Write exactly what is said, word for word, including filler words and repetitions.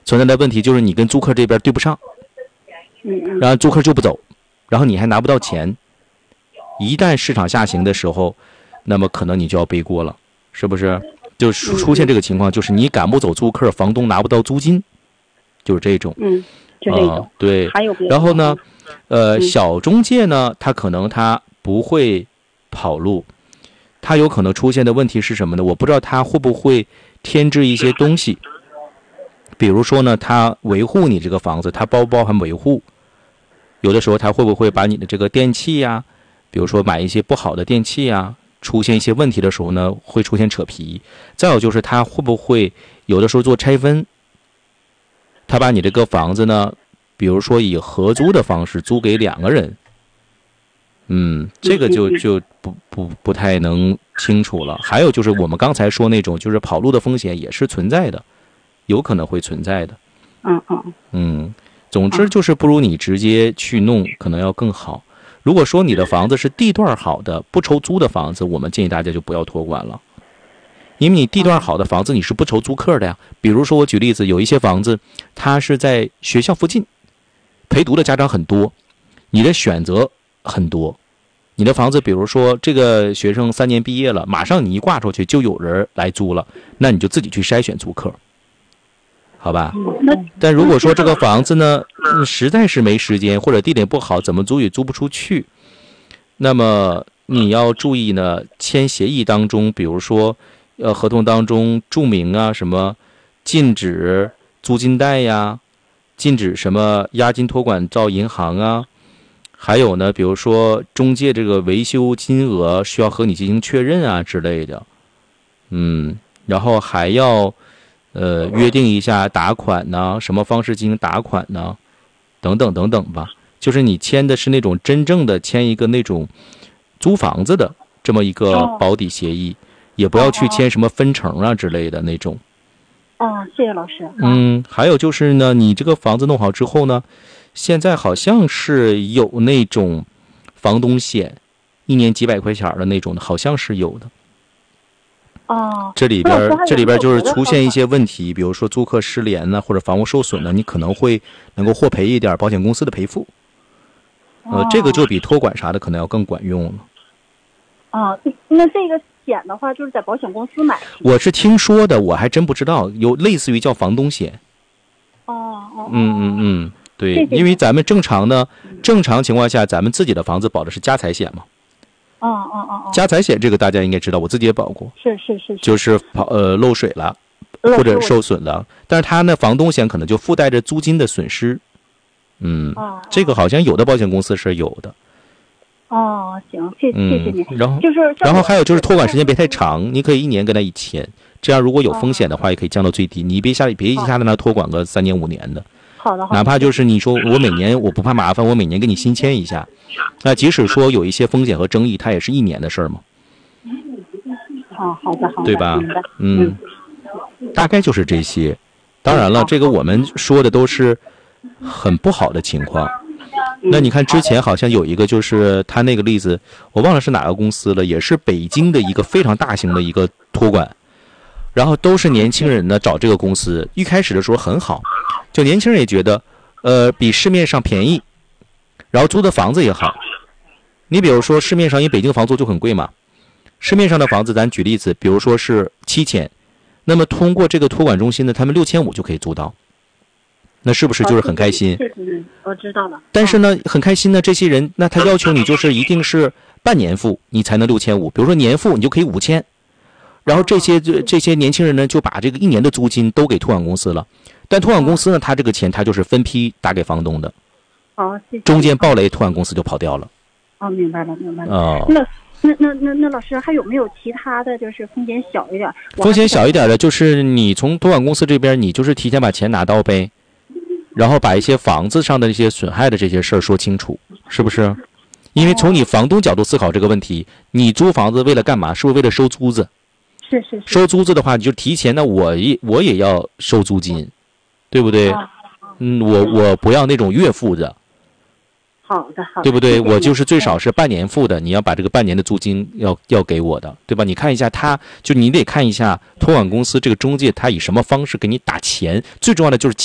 存在的问题就是你跟租客这边对不上，然后租客就不走，然后你还拿不到钱。一旦市场下行的时候，那么可能你就要背锅了，是不是？就出现这个情况，就是你赶不走租客，房东拿不到租金，就是这种。 嗯，就这种。 呃、对。 还有别的。 然后呢，呃，小中介呢，他可能他不会跑路，他有可能出现的问题是什么呢？我不知道他会不会添置一些东西，比如说呢，他维护你这个房子，他包不包含维护？有的时候他会不会把你的这个电器呀？比如说买一些不好的电器啊，出现一些问题的时候呢，会出现扯皮。再有就是他会不会有的时候做拆分，他把你这个房子呢，比如说以合租的方式租给两个人，嗯，这个就就不不不太能清楚了。还有就是我们刚才说那种就是跑路的风险也是存在的，有可能会存在的。 嗯嗯嗯，总之就是不如你直接去弄，可能要更好。如果说你的房子是地段好的不抽租的房子，我们建议大家就不要托管了，因为你地段好的房子你是不愁租客的呀。比如说我举例子，有一些房子它是在学校附近，陪读的家长很多，你的选择很多，你的房子比如说这个学生三年毕业了，马上你一挂出去就有人来租了，那你就自己去筛选租客，好吧？但如果说这个房子呢、嗯、实在是没时间，或者地点不好，怎么租也租不出去，那么你要注意呢，签协议当中，比如说呃合同当中注明啊什么禁止租金贷呀，禁止什么押金托管到银行啊，还有呢比如说中介这个维修金额需要和你进行确认啊之类的。嗯，然后还要呃，约定一下打款呢，什么方式进行打款呢，等等等等吧。就是你签的是那种真正的签一个那种租房子的这么一个保底协议，哦、也不要去签什么分成啊之类的那种。 哦，谢谢老师。 嗯，还有就是呢，你这个房子弄好之后呢，现在好像是有那种房东险，一年几百块钱的那种的，好像是有的。 哦， 这里边这里边就是出现一些问题，比如说租客失联呢，或者房屋受损呢，你可能会能够获赔一点保险公司的赔付。呃，这个就比托管啥的可能要更管用了。 哦，那这个险的话，就是在保险公司买。 我是听说的，我还真不知道，有类似于叫房东险。 哦哦。 嗯嗯嗯，对，因为咱们正常呢，正常情况下，咱们自己的房子保的是家财险嘛。 哦哦哦， 家财险这个大家应该知道，我自己也保过。 是是是， 就是跑呃漏水了，或者受损了，但是他呢，房东险可能就附带着租金的损失。嗯，哦、这个好像有的保险公司是有的。 哦，行，谢谢谢您。 然后就是， 然后还有就是托管时间别太长，你可以一年跟他一签，这样如果有风险的话，也可以降到最低。你别下别一下子那托管个三年五年的。 好的，好的。 哪怕就是你说我每年我不怕麻烦，我每年给你新签一下。那即使说有一些风险和争议，它也是一年的事儿嘛。 好好的，好的， 对吧？ 嗯， 大概就是这些。当然了，这个我们说的都是很不好的情况。那你看之前好像有一个，就是他那个例子，我忘了是哪个公司了，也是北京的一个非常大型的一个托管，然后都是年轻人呢找这个公司，一开始的时候很好，就年轻人也觉得，呃，比市面上便宜。然后租的房子也好，你比如说市面上，因为北京房租就很贵嘛，市面上的房子咱举例子，比如说是七千，那么通过这个托管中心呢，他们六千五就可以租到，那是不是就是很开心？ 谢谢您，我知道了。 但是呢，很开心呢，这些人那他要求你就是一定是半年付，你才能六千五，比如说年付你就可以五千，然后这些这些年轻人呢就把这个一年的租金都给托管公司了，但托管公司呢，他这个钱他就是分批打给房东的。 好，谢谢。 中间暴雷，托管公司就跑掉了。 哦，明白了，明白了。 哦， 那那那那那老师还有没有其他的就是风险小一点？ 风险小一点的，就是你从托管公司这边，你就是提前把钱拿到呗，然后把一些房子上的一些损害的这些事儿说清楚，是不是？因为从你房东角度思考这个问题，你租房子为了干嘛？是不是为了收租子？ 是是是。 收租子的话，你就提前，那我也我也要收租金，对不对？嗯，我我不要那种月付的。 好的，好的， 对不对？我就是最少是半年付的，你要把这个半年的租金要要给我的，对吧？你看一下他，就你得看一下托管公司这个中介他以什么方式给你打钱，最重要的就是